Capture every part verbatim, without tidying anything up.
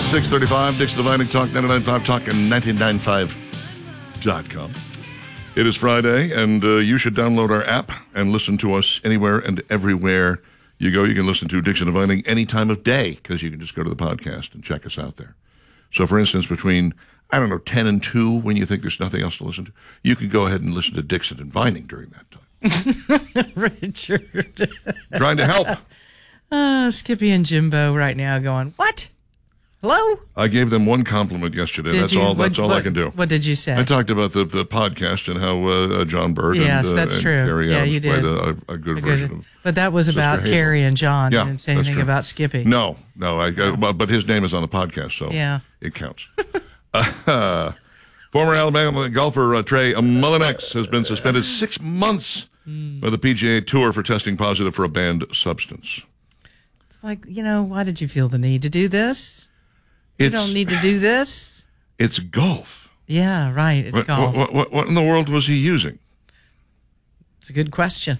six thirty-five, Dixon Divining Talk, ninety-nine point five Talk, and ninety-nine point five dot com. It is Friday, and uh, you should download our app and listen to us anywhere and everywhere you go. You can listen to Dixon Divining any time of day, because you can just go to the podcast and check us out there. So, for instance, between, I don't know, ten and two, when you think there's nothing else to listen to, you can go ahead and listen to Dixon and Vining during that time. Richard. Trying to help. Uh, Skippy and Jimbo right now going, what? Hello? I gave them one compliment yesterday. Did that's you? all. What, That's all what, I can do. What did you say? I talked about the, the podcast and how uh, John Bird yes, and, uh, that's and true. Carrie yeah, Adams you did. played a, a good a version good, of. But that was Sister about Hazel. Carrie and John. Yeah, You didn't say that's anything true. about Skippy. No, no. I, I but, but his name is on the podcast, so yeah. it counts. uh, former Alabama golfer uh, Trey Mullinax has been suspended six months mm. by the P G A Tour for testing positive for a banned substance. It's like, you know, why did you feel the need to do this? It's, you don't need to do this. It's golf. Yeah, right. It's what, golf. What, what, what in the world was he using? It's a good question.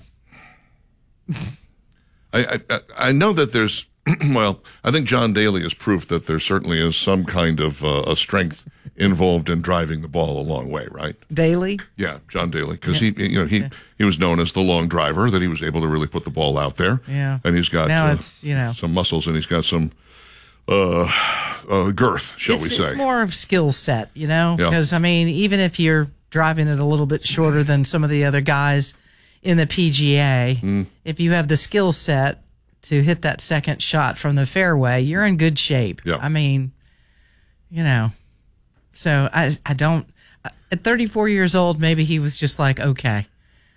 I, I I know that there's, well, I think John Daly is proof that there certainly is some kind of uh, a strength involved in driving the ball a long way, right? Daly? Yeah, John Daly, because yeah. he, you know, he yeah. he was known as the long driver, that he was able to really put the ball out there. Yeah, and he's got now uh, it's, you know, some muscles, and he's got some uh, uh, girth, shall it's, we say? It's more of skill set, you know, yeah. because I mean, even if you're driving it a little bit shorter than some of the other guys in the P G A, mm. if you have the skill set to hit that second shot from the fairway, you're in good shape. Yeah. I mean, you know. So I I don't, at thirty-four years old, maybe he was just like, okay,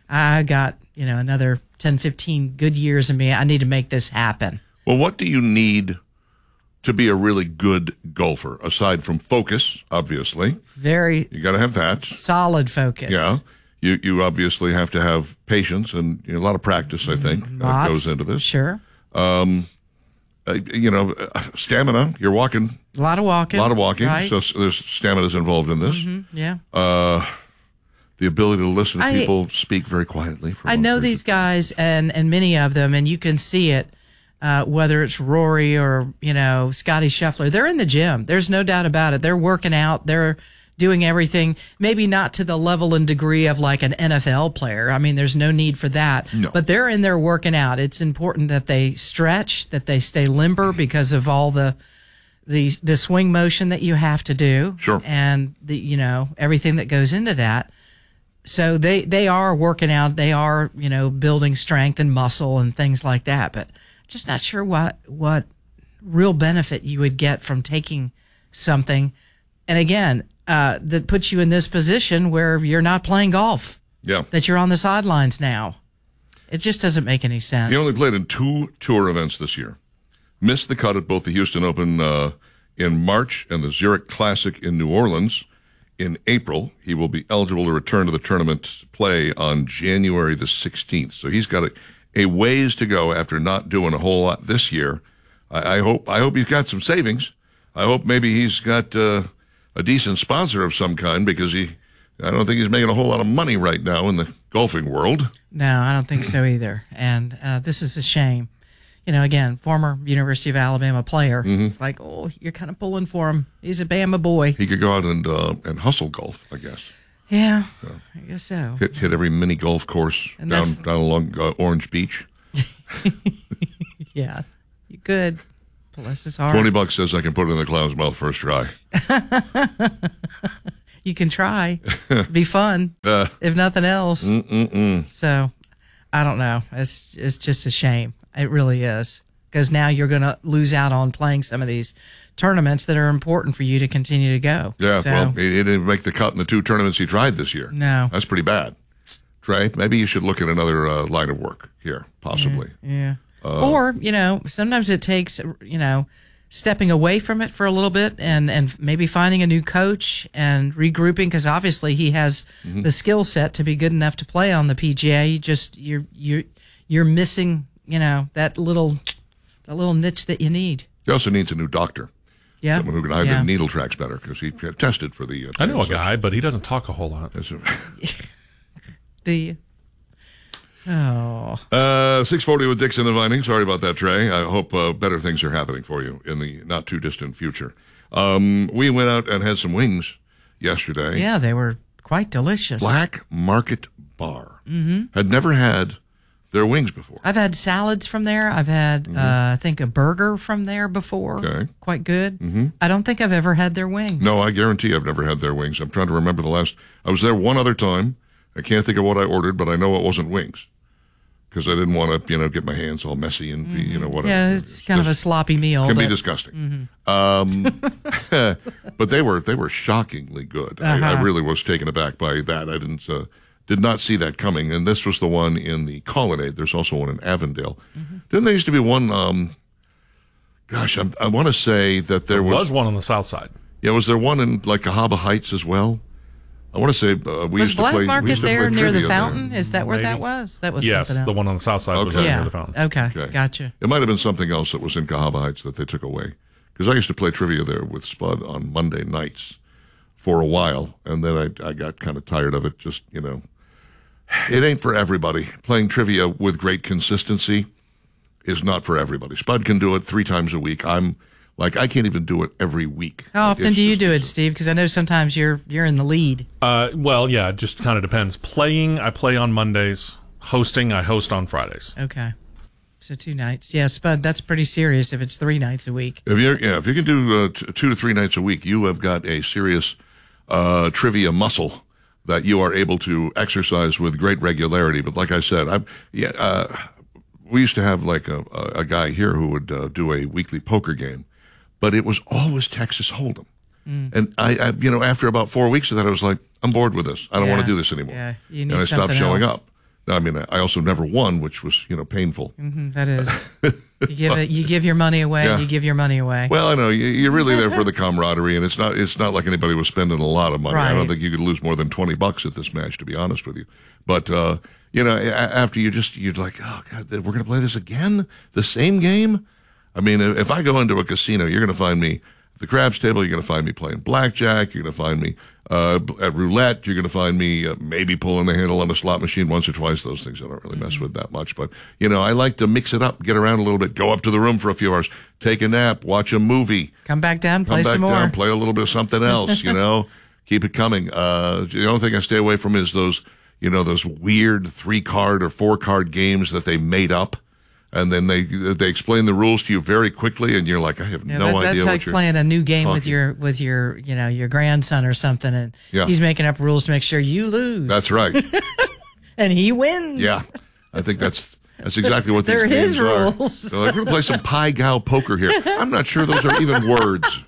I got, you know, another ten, fifteen good years in me. I need to make this happen. Well, what do you need to be a really good golfer, aside from focus, obviously? Very. You got to have that. Solid focus. Yeah. You you obviously have to have patience and you know, a lot of practice, I think, uh, goes into this. Sure. Um, uh, you know, uh, stamina, you're walking. A lot of walking. A lot of walking. Right. So, so there's stamina's involved in this. Mm-hmm, yeah. Uh, the ability to listen to I, people speak very quietly. For I know these guys and, and many of them, and you can see it, uh, whether it's Rory or, you know, Scotty Scheffler. They're in the gym. There's no doubt about it. They're working out. They're doing everything, maybe not to the level and degree of like an N F L player. I mean, there's no need for that. No. But they're in there working out. It's important that they stretch, that they stay limber because of all the the the swing motion that you have to do. Sure. And the you know, everything that goes into that. So they they are working out. They are, you know, building strength and muscle and things like that. But just not sure what what real benefit you would get from taking something. And again, Uh, that puts you in this position where you're not playing golf. Yeah. That you're on the sidelines now. It just doesn't make any sense. He only played in two tour events this year. Missed the cut at both the Houston Open uh, in March and the Zurich Classic in New Orleans in April. He will be eligible to return to the tournament play on January the sixteenth. So he's got a, a ways to go after not doing a whole lot this year. I, I hope I hope he's got some savings. I hope maybe he's got uh, a decent sponsor of some kind, because he, I don't think he's making a whole lot of money right now in the golfing world. No, I don't think so either. And uh, this is a shame. You know, again, former University of Alabama player. Mm-hmm. It's like, oh, you're kind of pulling for him. He's a Bama boy. He could go out and uh, and hustle golf, I guess. Yeah, yeah. I guess so. Hit, hit every mini golf course and down down along uh, Orange Beach. Yeah, you could. Bless his heart. Twenty bucks says I can put it in the clown's mouth first try. You can try. Be fun, uh, if nothing else. Mm-mm-mm. So, I don't know. It's it's just a shame. It really is, because now you're going to lose out on playing some of these tournaments that are important for you to continue to go. Yeah. So, well, he, he didn't make the cut in the two tournaments he tried this year. No, that's pretty bad. Trey, maybe you should look at another uh, line of work here, possibly. Yeah. yeah. Uh, or, you know, sometimes it takes, you know, stepping away from it for a little bit and, and maybe finding a new coach and regrouping, because obviously he has mm-hmm. the skill set to be good enough to play on the P G A. You just, you're, you're, you're missing, you know, that little, that little niche that you need. He also needs a new doctor. Yeah. Someone who can hide yeah. the needle tracks better, because he tested for the. Uh, I know a guy, but he doesn't talk a whole lot. Do you? Oh. Uh, six forty with Dixon and Vining. Sorry about that, Trey. I hope uh, better things are happening for you in the not too distant future. Um, we went out and had some wings yesterday. Yeah, they were quite delicious. Black Market Bar. Mm-hmm. Had never had their wings before. I've had salads from there. I've had, mm-hmm. uh, I think, a burger from there before. Okay. Quite good. Mm-hmm. I don't think I've ever had their wings. No, I guarantee I've never had their wings. I'm trying to remember the last. I was there one other time. I can't think of what I ordered, but I know it wasn't wings because I didn't want to, you know, get my hands all messy and be, you know, whatever. Yeah, it's kind of a sloppy meal. Can but, be disgusting. Mm-hmm. Um, but they were they were shockingly good. Uh-huh. I, I really was taken aback by that. I didn't uh, did not see that coming. And this was the one in the Colonnade. There's also one in Avondale. Mm-hmm. Didn't there used to be one? Um, gosh, I'm, I want to say that there, There was, was one on the south side. Yeah, was there one in like Cahaba Heights as well? I want to say uh, we was used Black to play. we Market used to there play near the trivia fountain? there. Is that where that Maybe. was? That was Yes, something the else. one on the south side was Okay. right Yeah. near the fountain. Okay. Okay. Gotcha. It might have been something else that was in Cahaba Heights that they took away. Because I used to play trivia there with Spud on Monday nights for a while, and then I, I got kind of tired of it. Just, you know, it ain't for everybody. Playing trivia with great consistency is not for everybody. Spud can do it three times a week. I'm like, I can't even do it every week. How often It's do you just- do it, Steve? Because I know sometimes you're you're in the lead. Uh, well, yeah, it just kind of depends. Playing, I play on Mondays. Hosting, I host on Fridays. Okay. So two nights. Yeah, Spud, that's pretty serious if it's three nights a week. If you yeah, if you can do uh, t- two to three nights a week, you have got a serious uh, trivia muscle that you are able to exercise with great regularity. But like I said, I'm yeah. Uh, we used to have like a, a, a guy here who would uh, do a weekly poker game, but it was always Texas Hold'em. Mm. And I, I, you know, after about four weeks of that, I was like, I'm bored with this. I don't Yeah. want to do this anymore. Yeah, you and need I stopped something showing else. up. I mean, I also never won, which was, you know, painful. Mm, that is. You give it. You give your money away. Yeah. You give your money away. Well, I know you- you're really there for the camaraderie, and it's not it's not like anybody was spending a lot of money. I don't Right. think you could lose more than twenty bucks at this match, to be honest with you. But uh, you know, a- after you just you're like, oh God, we're going to play this again, the same game. I mean, if I go into a casino, you're going to find me at the craps table. You're going to find me playing blackjack. You're going to find me uh, at roulette. You're going to find me uh, maybe pulling the handle on a slot machine once or twice. Those things I don't really mess with that much. But, you know, I like to mix it up, get around a little bit, go up to the room for a few hours, take a nap, watch a movie, Come back down, play come back some more. down, play a little bit of something else, you know, keep it coming. Uh, the only thing I stay away from is those, you know, those weird three card or four card games that they made up. And then they they explain the rules to you very quickly, and you're like, I have Yeah, no that- idea that's what like you're playing a new game with talking. your with your you know your grandson or something, and Yeah. he's making up rules to make sure you lose. That's right. and he wins. Yeah, I think that's that's exactly what these They're games his are. rules. They're like, we're gonna play some Pai Gow poker here. I'm not sure those are even words.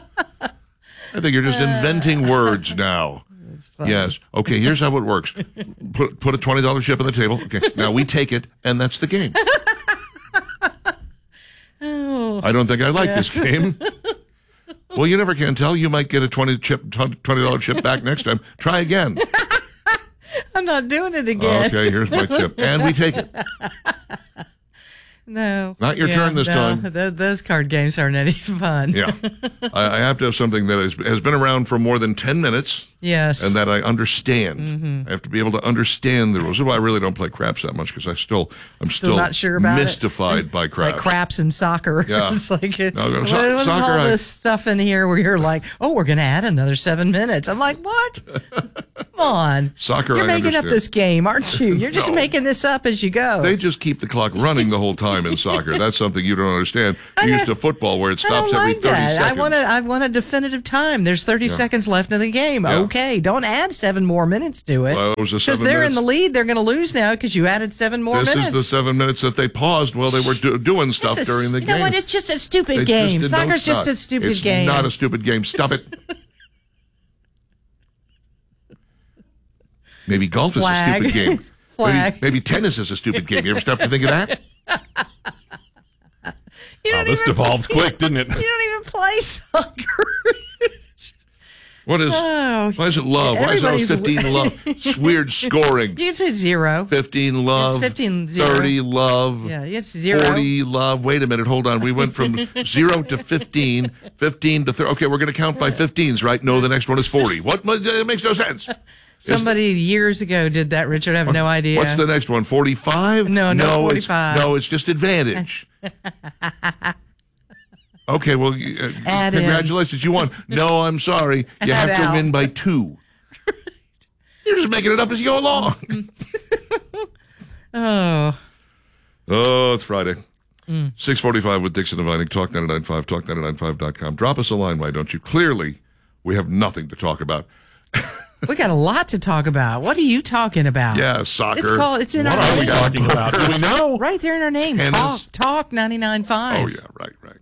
I think you're just inventing words now. funny. Yes. Okay. Here's how it works. Put put a twenty dollar chip on the table. Okay. Now we take it, and that's the game. Oh, I don't think I like this game. Well, you never can tell. You might get a twenty chip twenty dollar chip back next time. Try again. I'm not doing it again. Okay. Here's my chip, and we take it. No. Not your turn this no, time. th- those card games aren't any fun. Yeah. I, I have to have something that is, has been around for more than ten minutes Yes. and that I understand. Mm-hmm. I have to be able to understand the rules. That's why I really don't play craps that much because I still, I'm Still still, not sure about it. mystified by It's like craps. craps and soccer. Yeah. It's like, uh, No, no, what, so- what's soccer, all I- this stuff in here where you're like, oh, we're going to add another seven minutes. I'm like, what? Come on. Soccer, You're I making understand. up this game, aren't you? You're just No. making this up as you go. They just keep the clock running the whole time in soccer. That's something you don't understand. You're used to football where it I don't stops every like thirty that. seconds. I want a, I want a definitive time. There's thirty seconds left in the game. Yeah. Okay, don't add seven more minutes to it. Well, it was a Because seven they're in minutes. the lead. They're going to lose now because you added seven more This minutes. is the seven minutes that they paused while they were do- doing stuff This is- during the you game. know what? It's just a stupid They game. just did- no, Soccer's it's just not. a stupid it's game. Not a stupid game. Stop it. Maybe golf is Flag. a stupid game. Flag. Maybe, maybe tennis is a stupid game. You ever stop to think of that? You Wow, don't this even- devolved quick, didn't it? You don't even play soccer. What is? Oh, why is it love? Why is it always everybody's- fifteen love? It's weird scoring. You can say zero. Fifteen love. fifteen, zero. Thirty love. Yeah, it's zero. Forty love. Wait a minute. Hold on. We went from zero to fifteen. Fifteen to thirty. Okay, we're going to count by fifteens, right? No, the next one is forty. What? It makes no sense. Somebody years ago did that, Richard. I have no idea. What's the next one? Forty-five? No, no, it's- forty-five. No, it's just advantage. Okay, well, uh, Add congratulations, in. you won. No, I'm sorry. You Add have to out. win by two. You're just making it up as you go along. Oh. Oh, it's Friday. Mm. six forty-five with Dixon and Vining, Talk ninety-nine point five, talk ninety-nine point five dot com. Drop us a line, why don't you? Clearly, we have nothing to talk about. We got a lot to talk about. What are you talking about? Yeah, soccer. It's called, it's in What our are we name. talking about? Do we know? Right there in our name. Tennis. Talk, talk ninety-nine point five. Oh, yeah, right, right,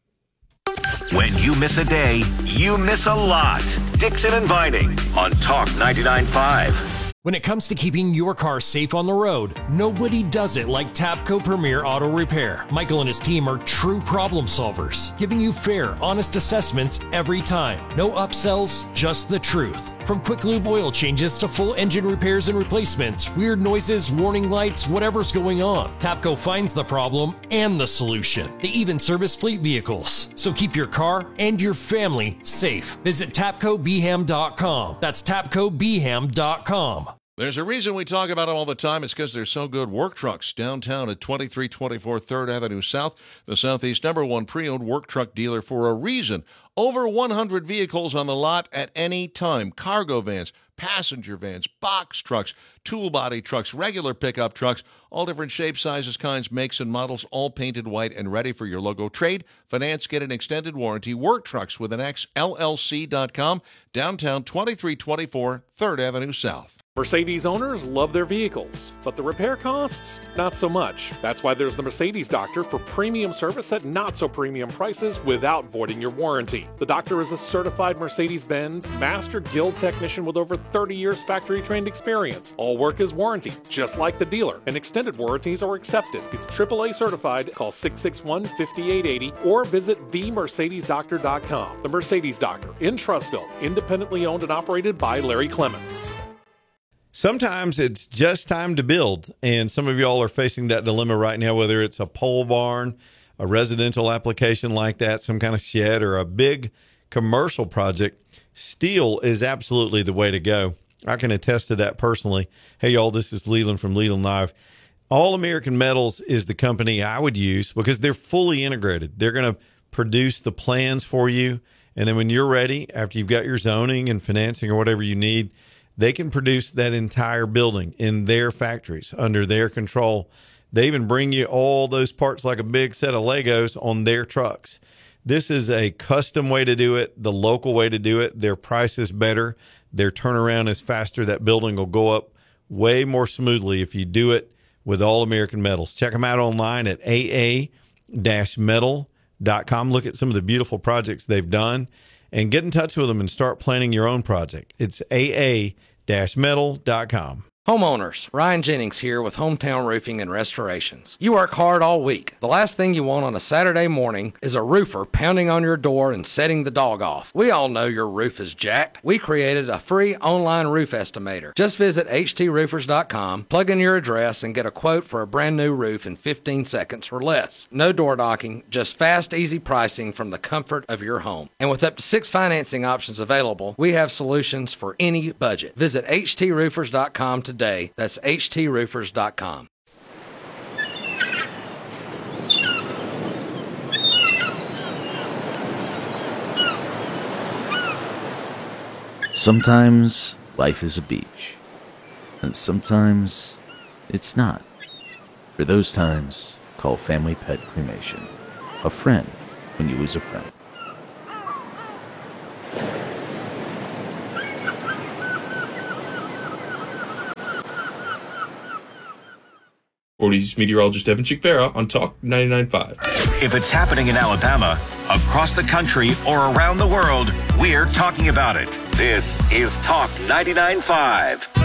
right. When you miss a day, you miss a lot. Dixon and Vining on Talk ninety-nine point five. When it comes to keeping your car safe on the road, nobody does it like Tapco Premier Auto Repair. Michael and his team are true problem solvers, giving you fair, honest assessments every time. No upsells, just the truth. From quick lube oil changes to full engine repairs and replacements, weird noises, warning lights, whatever's going on, Tapco finds the problem and the solution. They even service fleet vehicles. So keep your car and your family safe. Visit tapco b ham dot com. That's tapco b ham dot com. There's a reason we talk about them all the time. It's because they're so good. Work Trucks, downtown at twenty-three twenty-four third Avenue South, the Southeast number one pre-owned work truck dealer for a reason. Over one hundred vehicles on the lot at any time. Cargo vans, passenger vans, box trucks, tool body trucks, regular pickup trucks, all different shapes, sizes, kinds, makes, and models, all painted white and ready for your logo. Trade, finance, get an extended warranty. Work Trucks with an X, L L C dot com, downtown twenty-three twenty-four third Avenue South. Mercedes owners love their vehicles, but the repair costs, not so much. That's why there's the Mercedes Doctor for premium service at not so premium prices without voiding your warranty. The Doctor is a certified Mercedes-Benz Master Guild technician with over thirty years factory trained experience. All work is warranted, just like the dealer, and extended warranties are accepted. He's triple A certified. Call six six one, five eight eight zero or visit the mercedes doctor dot com. The Mercedes Doctor in Trussville, independently owned and operated by Larry Clements. Sometimes it's just time to build, and some of y'all are facing that dilemma right now, whether it's a pole barn, a residential application like that, some kind of shed, or a big commercial project. Steel is absolutely the way to go. I can attest to that personally. Hey, y'all, this is Leland from Leland Live. All American Metals is the company I would use because they're fully integrated. They're going to produce the plans for you, and then when you're ready, after you've got your zoning and financing or whatever you need, they can produce that entire building in their factories under their control. They even bring you all those parts like a big set of Legos on their trucks. This is a custom way to do it, the local way to do it. Their price is better. Their turnaround is faster. That building will go up way more smoothly if you do it with All American Metals. Check them out online at a a dash metal dot com. Look at some of the beautiful projects they've done. And get in touch with them and start planning your own project. It's a a dash metal dot com. Homeowners, Ryan Jennings here with Hometown Roofing and Restorations. You work hard all week. The last thing you want on a Saturday morning is a roofer pounding on your door and setting the dog off. We all know your roof is jacked. We created a free online roof estimator. Just visit h t roofers dot com, plug in your address, and get a quote for a brand new roof in fifteen seconds or less. No door knocking, just fast, easy pricing from the comfort of your home. And with up to six financing options available, we have solutions for any budget. Visit h t roofers dot com today. Today. That's h t roofers dot com. Sometimes life is a beach, and sometimes it's not. For those times, call Family Pet Cremation. A friend when you lose a friend. forties meteorologist Evan Chickbera on Talk ninety-nine point five. If it's happening in Alabama, across the country, or around the world, we're talking about it. This is Talk ninety-nine point five.